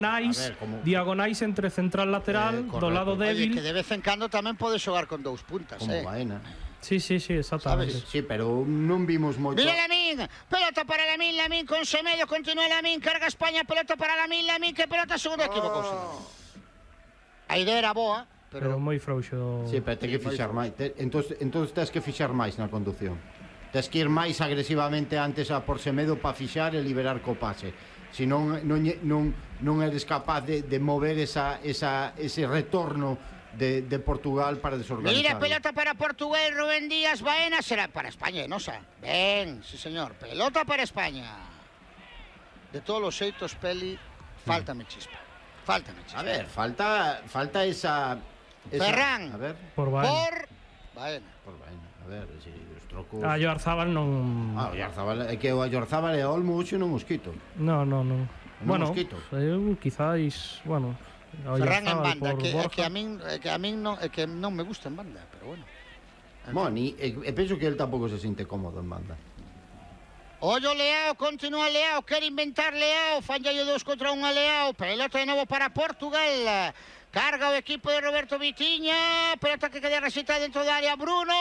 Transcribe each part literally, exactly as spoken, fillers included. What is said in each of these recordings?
Ver, como... diagonais entre central lateral, eh, do lado débil. Oye, que de vez en cando tamén pode xogar con dous puntas, como eh. Baena. Sí, sí, sí, exactamente. ¿Sabes? Sí, pero non vimos moito. Mira Lamín, pelota para Lamín, Lamín con Semedo, continúa Lamín, carga España, pelota para Lamín, Lamín, que pelota segundo equipo oh. A idea era boa, pero, pero moi frouxo. Sí, pero ten que fixar máis. Entonces, entonces tens que fixar máis na conducción. Tens que ir máis agresivamente antes a por Semedo para fixar e liberar co pase. Si non, non, non, non eres capaz de, de mover esa, esa, ese retorno de, de Portugal para desorganizar. Mira, pelota para Portugal, Rubén Díaz, Baena, será para España, ¿no? Ben, sí señor, pelota para España. De todos los xeitos, Peli, faltame chispa. Faltame chispa. A ver, falta, falta esa, esa... Ferran. A ver. Por Baena. Por Baena. Por Baena. A ver, si os trocos... A Oyarzabal non... Ah, o Oyarzabal, é que o Oyarzabal e Olmo hoxe non os quito. No, no, no. Non bueno, os quito. Eu quizáis, bueno... Ferran en banda, que, que, a min, que a min non, que non me gusta en banda, pero bueno. Bueno, e, e penso que él tampouco se sinte cómodo en banda. Ollo Leao, continúa Leao, quere inventar Leao, fallallo dos contra un a Leao, pelota de novo para Portugal. Carga o equipo de Roberto Vitinha, pelota que queda rexeitada dentro da área, Bruno,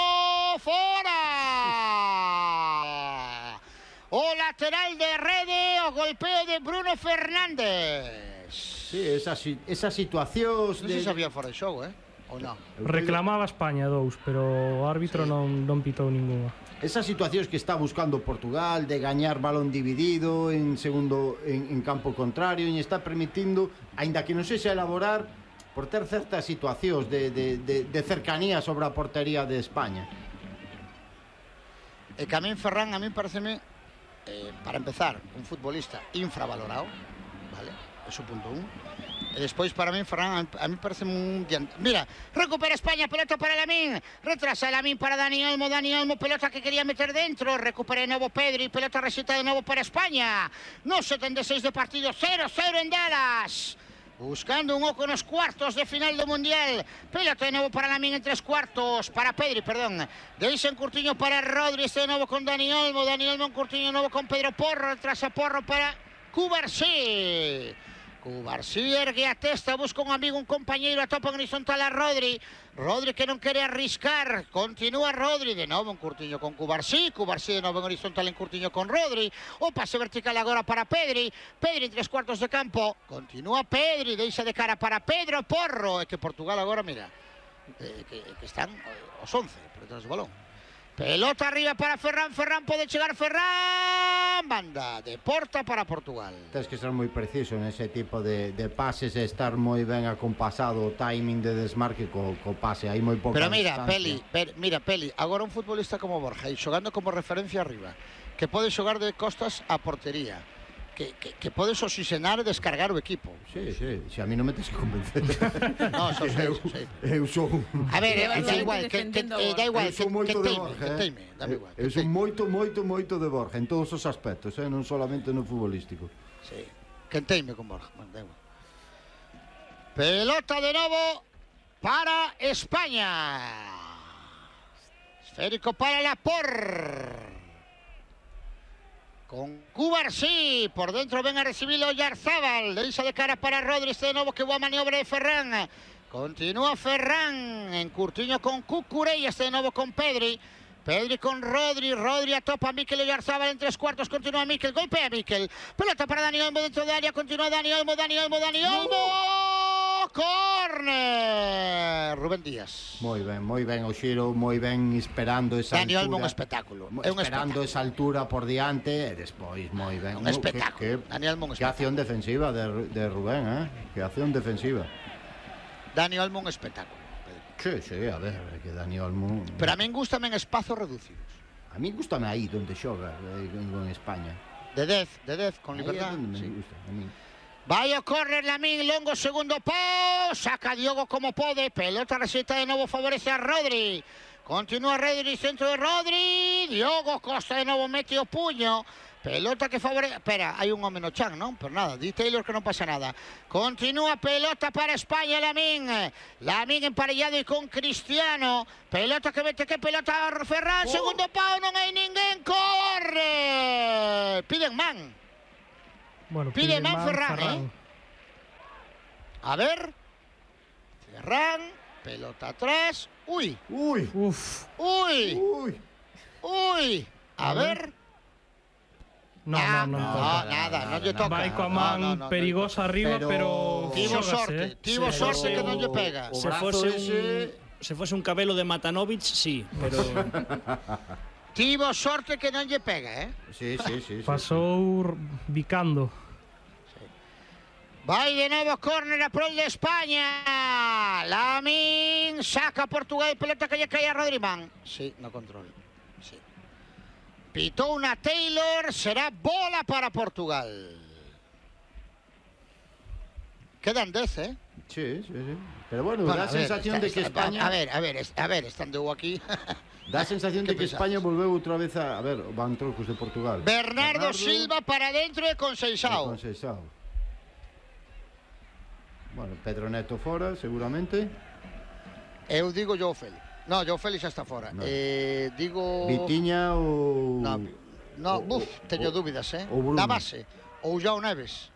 fora! O lateral de Rede, o golpeo de Bruno Fernández. Sí, esas, esas situacións... Non sei se había fora de xogo, eh? Ou non? Reclamaba España dous, pero o árbitro sí. non, non pitou ninguna. Esas situacións que está buscando Portugal de gañar balón dividido en segundo en, en campo contrario e está permitindo, aínda que non sexa elaborar, por ter certas situacións de, de, de, de cercanía sobre a portería de España. E que a min Ferran, a min pareceme, eh, para empezar, un futbolista infravalorado, vale? Eso punto un. E despois para min Ferran, a mí parece un diante. Mira, recupera España, pelota para Lamín, retrasa Lamín para Dani Olmo, Dani Olmo, pelota que quería meter dentro, recupera de novo Pedri, pelota reseta de novo para España. No setenta e seis de partido, cero cero en Dallas. Buscando un oco nos cuartos de final do Mundial. Pelota de novo para Lamín en tres cuartos. Para Pedri, perdón. Deixen Curtiño para Rodri. Este de novo con Dani Olmo. Dani Olmo en Curtiño de novo con Pedro Porro. Retrasa Porro para Cubarsí. Cubarsí ergue a testa, busca un amigo, un compañeiro, atopa en horizontal a Rodri. Rodri que non quere arriscar, continúa Rodri, de novo en Curtiño con Cubarsí, Cubarsí de novo en horizontal en Curtiño con Rodri, o pase vertical agora para Pedri, Pedri en tres cuartos de campo, continúa Pedri, deixa de cara para Pedro Porro, é que Portugal agora, mira, eh, que, que están os once por detrás do balón. Pelota arriba para Ferran, Ferran pode chegar, Ferran, banda de porta para Portugal. Tens que ser moi preciso nese tipo de, de pases e estar moi ben acompasado o timing de desmarque co, co pase, hai moi pouca Pero mira, distancia. Peli, per, mira, Peli, agora un futbolista como Borja, e xogando como referencia arriba, que pode xogar de costas a portería, que, que, que podes oxigenar e descargar o equipo. Sí, sí, si a mí non me tens que convencer. No, so sei, eu, so sei. eu son... A ver, eh, da igual, que, que, eh, da igual, que, que teime, Borja, que teime, dame igual. Eu son moito, moito, moito de Borja, en todos os aspectos, eh? Non solamente no futbolístico. Sí, que teime con Borja, bueno, da igual. Pelota de novo para España. Esférico para Laporte. Con Cubarsí, por dentro ven a recibirlo Oyarzabal, deixa de cara para Rodri, este de novo, que boa maniobra de Ferran. Continúa Ferran, en Curtiño con Cucurella, este de novo con Pedri. Pedri con Rodri, Rodri atopa a Mikel Oyarzabal en tres cuartos, continúa Mikel, golpea a Mikel. Pelota para Dani Olmo dentro de área, continúa Dani Olmo, Dani Olmo, Dani Olmo. Córner, Rubén Díaz. Moi ben, moi ben o xiro, moi ben esperando esa Dani altura. Olmo un espectáculo, É un esperando espectáculo. esa altura por diante e despois moi ben. Un espectáculo. Que, que, Dani Olmo un que acción defensiva de, de Rubén, eh? Que acción defensiva. Dani Olmo un espectáculo. Sí, sí, a ver, que Dani Olmo... Pero a min gustame en espazos reducidos. A mí gustame aí donde xoga, en, en España. De dez, de dez, con Aí liberdad. é donde me Sí. gusta, a mí. Vai a córner Lamín, longo segundo pau, saca Diogo como pode, pelota receta de novo, favorece a Rodri. Continúa Rodri, centro de Rodri, Diogo Costa de novo mete o puño. Pelota que favorece... Espera, hai un home no chan, non? Pero nada, di Taylor que non pasa nada. Continúa pelota para España, Lamín. Lamín emparellado e con Cristiano. Pelota que mete, que pelota Ferran. Oh. Segundo pau, non hai ninguén. Corre. Piden man. Bueno, pide, pide man man Ferran, Ferran, eh? A ver. Ferran, pelota atrás. Uy, Uy, Uf, uy, uy. uy. A A ver. ver. no, Ah, no, no, no, toca. nada, non lle nada. toca. Vai coa No, man no, no, perigosa arriba, Pero- pero Tivo xógase, sorte, eh. tivo Sí, sorte pero- que non lle pega. O Se brazo fose ese- un, se fose un cabelo de Matanovic, sí, pero Tivo sorte que non lle pega, eh. Sí, sí, sí. sí, Pasou bicando. Vai de novo córner a prol de España. Lamin saca a Portugal, pelota que lle cae a Rodrimán. Sí, no control. Sí. Pitou una Taylor, será bola para Portugal. Quedan dez, eh? Sí, sí, sí. Pero bueno, Bueno, da a a ver, sensación está- de que está- España... A ver, a ver, es- a ver, están de aquí. Da a sensación ¿Qué de que pensás? España volveu outra vez a... A ver, van trocos de Portugal. Bernardo, Silva para dentro e con e Seixao. con Seixao. Bueno, Pedro Neto fora, seguramente. Eu digo Joao Félix. No, Joao Félix xa está fora. No. Eh, digo... Vitiña ou... No, no o- buf, o- teño o- dúbidas, eh? o Bruno. Na base. Ou Joao Neves.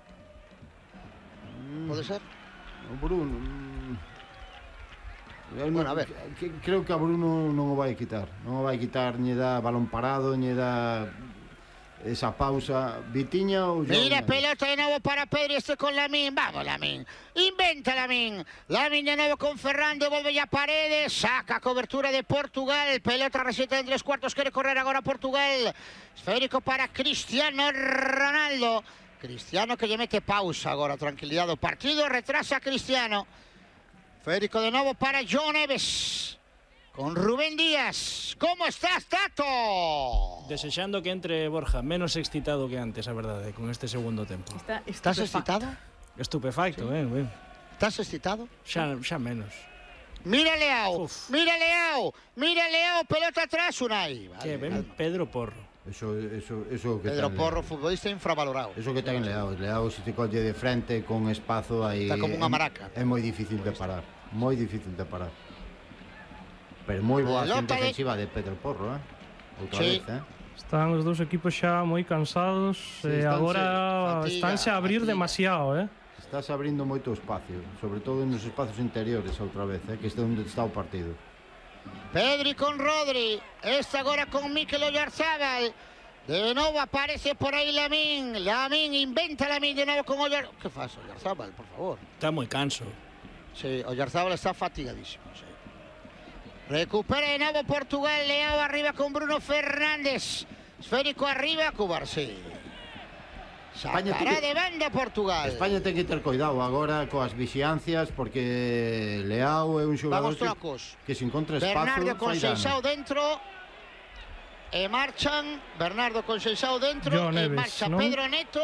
Pode ser? O Bruno... mm. Eu Bueno, non- a ver. que- Creo que a Bruno non o vai quitar. Non o vai quitar, ni dá balón parado, ni dá esa pausa. Vitiña ou Joao Mira, Neves? pelota de nuevo para Pedro y este con Lamin. Vamos, Lamin. Inventa Lamin. Lamin de nuevo con Ferran. Devuelve ya Paredes. Saca cobertura de Portugal. Pelota reciente en tres cuartos. Quiere correr ahora Portugal. Esférico para Cristiano Ronaldo. Cristiano que lle mete pausa agora. Tranquilidad do partido. Retrasa Cristiano. Esférico de nuevo para Joao Neves. Con Rubén Díaz. ¿Cómo estás, Tato? desexando que entre Borja menos excitado que antes, a verdade, con este segundo tempo. Está ¿Estás estupefacto. excitado? Estupefacto, ben, ben. ¿Estás excitado? Xa, xa menos. Mira Leao, Uf. mira Leao, mira Leao, pelota atrás, Unai. Vale, Que ben calma. Pedro Porro. Eso, eso, eso que Pedro ten Porro, Leao. futbolista infravalorado. Eso que ten Leao. Leao se te colle de frente con espazo aí... Está como unha maraca. É moi difícil de parar. Moi difícil de parar. Pero moi boa acción Pelota de- defensiva de Pedro Porro, eh? Outra Sí. vez, eh? Están os dous equipos xa moi cansados Sí, e estanse- agora fatiga, estánse a abrir fatiga. demasiado, eh? Estás abrindo moito espacio, sobre todo nos espacios interiores outra vez, eh? Que este é onde está o partido. Pedri con Rodri, esta agora con Mikel Oyarzábal. De nuevo aparece por ahí Lamin. Lamin inventa Lamin de nuevo con Oyar... ¿Qué faz, Oyarzábal, por favor? Está moi canso. Sí, Oyarzábal está fatigadísimo, sí. Recupera de nuevo Portugal, Leao arriba con Bruno Fernández. Esférico arriba, Cubarsí. España Sacará ten que- de banda Portugal. España ten que ter cuidado agora coas vixiancias porque Leao é un xogador Vamos trocos. que, que se encontra espazo Bernardo con fai dano. Seixao dentro. E marchan. Bernardo con Seixao dentro. Joao E Neves, marcha non? Pedro Neto.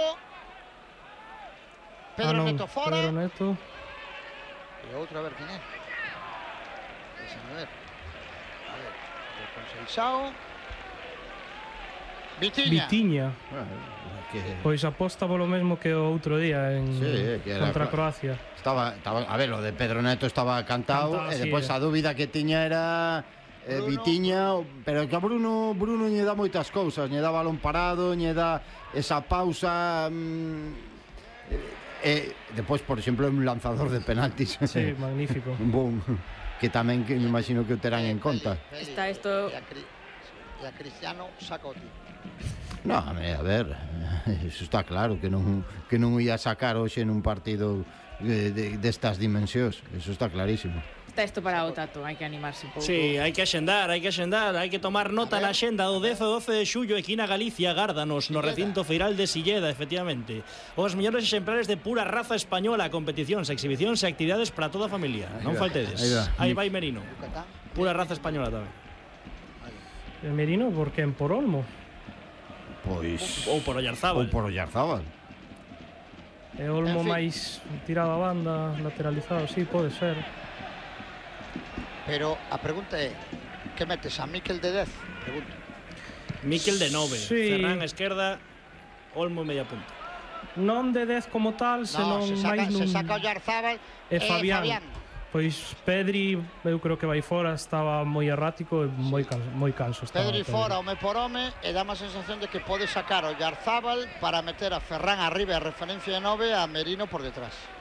Pedro Ah, non, Neto fora. Pedro Neto. E outro a ver quen é. Déxame ver. A ver. Con Seixao. Vitiña. Vitiña. Ah, que Pois aposta polo mesmo que o outro día en Sí, eh, que era contra cla- Croacia. estaba, estaba, a ver, lo de Pedro Neto estaba cantado, Cantado, e sí, despois eh. a dúbida que tiña era eh, Bruno. Vitiña, pero que a Bruno Bruno lle dá moitas cousas, lle dá balón parado, lle dá esa pausa mm, e, e despois, por exemplo, é un lanzador de penaltis. Sí, magnífico. Un bon que tamén que me imagino que o terán en conta. Feli, Está esto- E a, Cri- e a Cristiano saca o tío. No, a ver, a ver, eso está claro que non que non ia sacar hoxe nun partido de, de, destas dimensións, eso está clarísimo. Está isto para o Tato, hai que animarse un pouco. Sí, hai que axendar, hai que axendar, hai que tomar nota A ver. na axenda do dez e doce de xullo aquí na Galicia, gárdanos no Silleda. recinto feiral de Silleda, efectivamente. Os mellores exemplares de pura raza española, competicións, exhibicións e actividades para toda a familia. Non va, faltedes. aí va. Aí vai Merino. Yucatán. Pura raza española tamén. E Merino, por quen? Por Olmo. Pois Ou por Oyarzábal. ou por Oyarzábal. E Olmo En fin. máis tirado a banda, lateralizado, sí, pode ser. Pero a pregunta é, que metes a Mikel de dez? Pregunto. Mikel de nove, Sí. Ferran esquerda, Olmo media punta. Non de dez como tal, No, senón se saca, máis nun... se saca Oyarzábal E e Fabián. Fabián. Pois Pedri, eu creo que vai fora, estaba moi errático e moi canso, moi canso estaba. Pedri fora, home por home, e dá má sensación de que pode sacar o Oyarzábal para meter a Ferran arriba a referencia de nove a Merino por detrás.